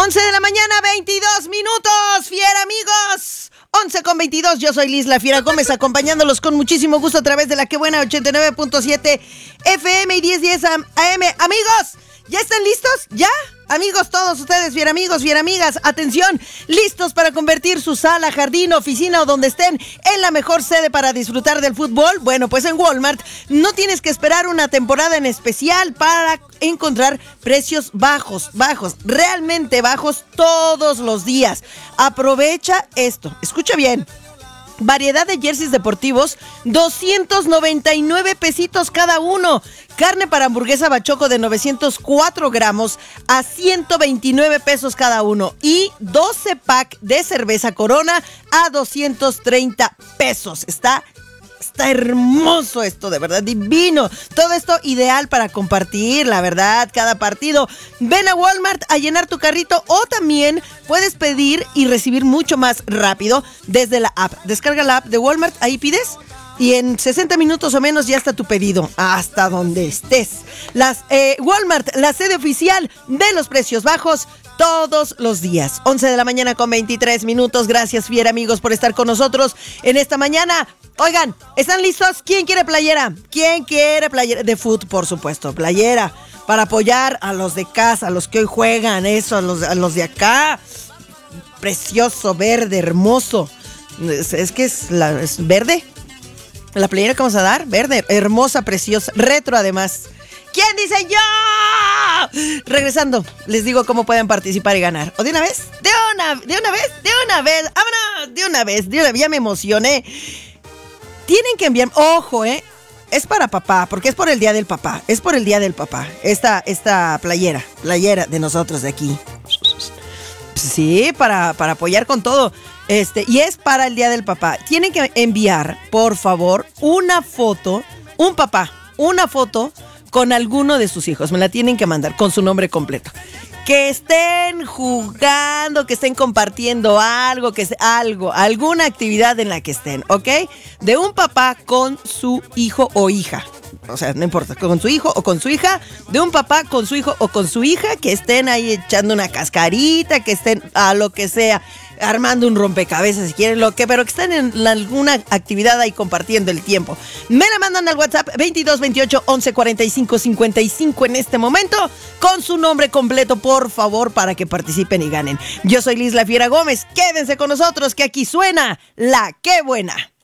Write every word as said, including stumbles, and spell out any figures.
once de la mañana, veintidós minutos, fiera amigos. once con veintidós, yo soy Liz La Fiera Gómez, acompañándolos con muchísimo gusto a través de la Que Buena ochenta y nueve punto siete F M y diez diez A M. Amigos, ¿ya están listos? ¿Ya? Amigos, todos ustedes, fiera amigos, fiera amigas, atención, listos para convertir su sala, jardín, oficina o donde estén en la mejor sede para disfrutar del fútbol. Bueno, pues en Walmart no tienes que esperar una temporada en especial para encontrar precios bajos, bajos, realmente bajos todos los días. Aprovecha esto, escucha bien. Variedad de jerseys deportivos, doscientos noventa y nueve pesitos cada uno. Carne para hamburguesa bachoco de novecientos cuatro gramos a ciento veintinueve pesos cada uno. Y doce pack de cerveza Corona a doscientos treinta pesos. Está... Está hermoso esto, de verdad, divino. Todo esto ideal para compartir, la verdad, cada partido. Ven a Walmart a llenar tu carrito o también puedes pedir y recibir mucho más rápido desde la app. Descarga la app de Walmart, ahí pides y en sesenta minutos o menos ya está tu pedido, hasta donde estés. Las eh, Walmart, la sede oficial de los precios bajos todos los días. once de la mañana con veintitrés minutos. Gracias, fiera amigos, por estar con nosotros en esta mañana. Oigan, ¿están listos? ¿Quién quiere playera? ¿Quién quiere playera? De fútbol, por supuesto, playera. Para apoyar a los de casa, a los que hoy juegan, eso, a los, a los de acá. Precioso, verde, hermoso. Es, es que es, la, es verde. La playera que vamos a dar, verde, hermosa, preciosa, retro además. ¿Quién dice yo? Regresando, les digo cómo pueden participar y ganar. ¿O de una vez? De una, de una vez, de una vez. ¡Vámonos! De una vez, de una vez. Ya me emocioné. Tienen que enviar, ojo, eh, es para papá, porque es por el día del papá, es por el día del papá, esta, esta playera, playera de nosotros de aquí. Sí, para, para apoyar con todo, este, y es para el día del papá. Tienen que enviar, por favor, una foto, un papá, una foto con alguno de sus hijos, me la tienen que mandar con su nombre completo. Que estén jugando, que estén compartiendo algo, que sea algo, alguna actividad en la que estén, ¿ok? De un papá con su hijo o hija. O sea, no importa, con su hijo o con su hija, de un papá con su hijo o con su hija, que estén ahí echando una cascarita, que estén a lo que sea, armando un rompecabezas si quieren, lo que, pero que estén en alguna actividad ahí compartiendo el tiempo. Me la mandan al WhatsApp veintidós veintiocho once cuarenta y cinco cincuenta y cinco en este momento, con su nombre completo, por favor, para que participen y ganen. Yo soy Liz La Fiera Gómez, quédense con nosotros que aquí suena La Que Buena.